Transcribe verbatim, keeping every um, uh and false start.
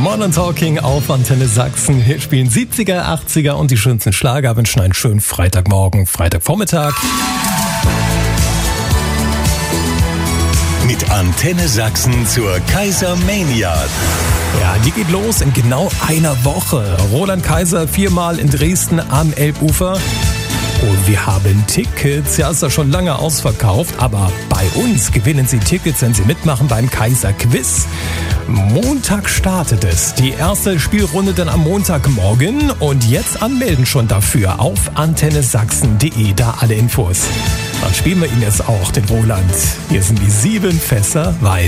Modern Talking auf Antenne Sachsen. Hier spielen siebziger, achtziger und die schönsten Schlager. Wünschen einen schönen Freitagmorgen, Freitagvormittag. Mit Antenne Sachsen zur Kaisermania. Ja, die geht los in genau einer Woche. Roland Kaiser viermal in Dresden am Elbufer. Und wir haben Tickets. Ja, ist ja schon lange ausverkauft. Aber bei uns gewinnen Sie Tickets, wenn Sie mitmachen beim Kaiser Quiz. Montag startet es. Die erste Spielrunde dann am Montagmorgen. Und jetzt anmelden schon dafür auf antenne sachsen punkt de. Da alle Infos. Dann spielen wir ihn jetzt auch, den Roland. Hier sind die sieben Fässer Wein.